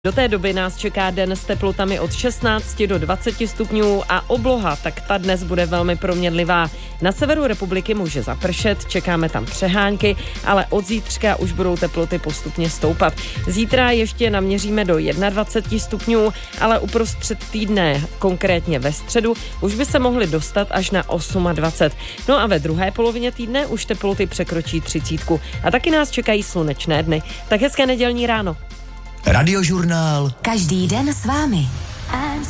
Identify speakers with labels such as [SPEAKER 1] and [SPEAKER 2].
[SPEAKER 1] Do té doby nás čeká den s teplotami od 16 do 20 stupňů a obloha, tak ta dnes bude velmi proměnlivá. Na severu republiky může zapršet, čekáme tam přehánky, ale od zítřka už budou teploty postupně stoupat. Zítra ještě naměříme do 21 stupňů, ale uprostřed týdne, konkrétně ve středu, už by se mohly dostat až na 28. No a ve druhé polovině týdne už teploty překročí 30. A taky nás čekají slunečné dny. Tak hezké nedělní ráno.
[SPEAKER 2] Radiožurnál.
[SPEAKER 3] Každý den s vámi.